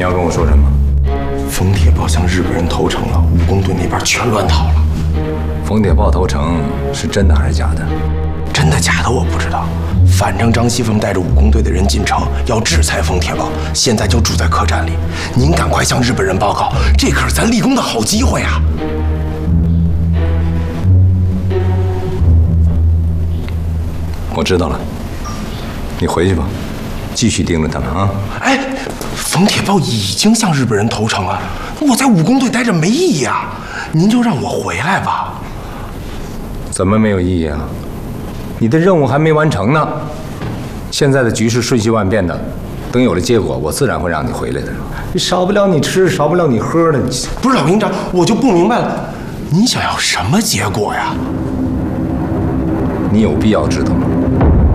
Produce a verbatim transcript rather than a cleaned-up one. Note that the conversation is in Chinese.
你要跟我说什么？ 冯铁豹向日本人投诚了，武工队那边全乱套了。 冯铁豹投诚是真的还是假的？ 真的假的我不知道，反正张西凤带着武工队的人进城，要制裁冯铁豹，现在就住在客栈里。您赶快向日本人报告，这可是咱立功的好机会啊！ 我知道了，你回去吧，继续盯着他们啊！ 哎，冯铁豹已经向日本人投诚了，我在武工队待着没意义啊！您就让我回来吧。 怎么没有意义啊？你的任务还没完成呢。现在的局势瞬息万变的，等有了结果，我自然会让你回来的。少不了你吃，少不了你喝的。你不是老营长，我就不明白了，您想要什么结果呀？ 你有必要知道吗？